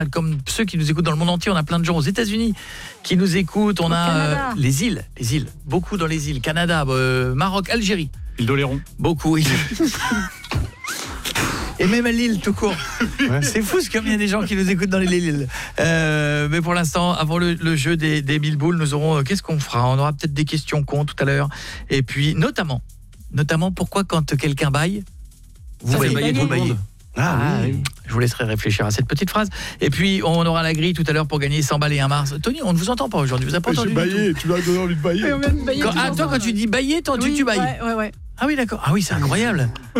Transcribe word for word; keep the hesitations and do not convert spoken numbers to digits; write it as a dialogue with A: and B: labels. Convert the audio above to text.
A: comme ceux qui nous écoutent dans le monde entier, on a plein de gens aux États-Unis qui nous écoutent, on
B: Au
A: a euh,
B: Canada.
A: les îles, les îles, beaucoup dans les îles, Canada, euh, Maroc, Algérie.
C: Île d'Oléron.
A: Beaucoup, oui. Et même à Lille tout court.
D: Ouais.
A: C'est fou ce qu'il y a des gens qui nous écoutent dans les Lille. Euh, mais pour l'instant, avant le, le jeu des, des mille boules, nous aurons euh, qu'est-ce qu'on fera? On aura peut-être des questions cons tout à l'heure. Et puis notamment, notamment pourquoi quand quelqu'un baille, vous
C: Ça fait
A: baillez,
C: bailler
A: vous
C: tout le
A: baillez.
C: monde.
D: Ah, oui.
A: Je vous laisserai réfléchir à cette petite phrase. Et puis on aura la grille tout à l'heure pour gagner cent balles et un Mars. Tony, on ne vous entend pas aujourd'hui. Vous avez pas
D: J'ai
A: entendu du
D: baillé, tu m'as donné envie de bailler.
A: tout. Quand, ah, toi, quand tu dis bailler, toi, tu,
B: Oui,
A: tu bailles.
B: Ouais, ouais, ouais.
A: Ah oui, d'accord. Ah oui, c'est incroyable.